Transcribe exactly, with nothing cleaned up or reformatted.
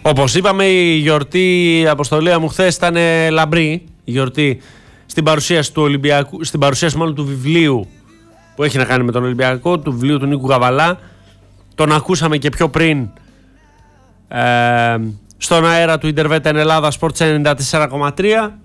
Όπως είπαμε, η γιορτή, η αποστολή μου χθες ήταν λαμπρή. Η γιορτή στην παρουσίαση του Ολυμπιακού, στην παρουσίαση μάλλον του βιβλίου που έχει να κάνει με τον Ολυμπιακό, του βιβλίου του Νίκου Καβαλά. Τον ακούσαμε και πιο πριν ε, στον αέρα του Ιντερβέτα εν Ελλάδα Sports ενενήντα τέσσερα κόμμα τρία.